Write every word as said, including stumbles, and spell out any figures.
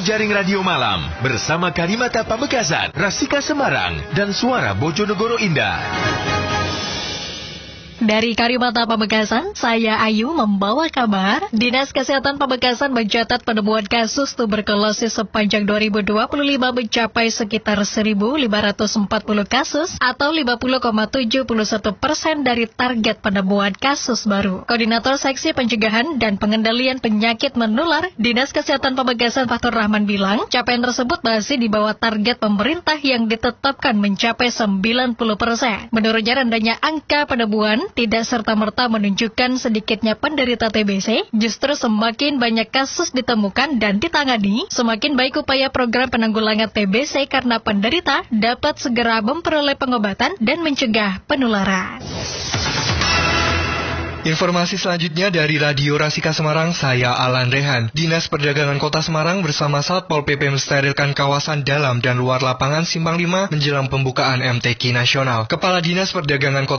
Jejaring Radio Malam bersama Kalimata Pamekasan, Rasika Semarang, dan Suara Bojonegoro Indah. Dari Kalimata Pamekasan, saya Ayu membawa kabar. Dinas Kesehatan Pamekasan mencatat penemuan kasus tuberkulosis sepanjang dua ribu dua puluh lima mencapai sekitar seribu lima ratus empat puluh kasus atau lima puluh koma tujuh satu persen dari target penemuan kasus baru. Koordinator Seksi Pencegahan dan Pengendalian Penyakit Menular Dinas Kesehatan Pamekasan Fatur Rahman bilang, capaian tersebut masih di bawah target pemerintah yang ditetapkan mencapai sembilan puluh persen. Menurutnya, rendahnya angka penemuan tidak serta-merta menunjukkan sedikitnya penderita T B C, justru semakin banyak kasus ditemukan dan ditangani, semakin baik upaya program penanggulangan T B C karena penderita dapat segera memperoleh pengobatan dan mencegah penularan. Informasi selanjutnya dari Radio Rasika Semarang, saya Alan Rehan. Dinas Perdagangan Kota Semarang bersama Satpol P P mensterilkan kawasan dalam dan luar lapangan Simpang lima menjelang pembukaan M T Q Nasional. Kepala Dinas Perdagangan Kota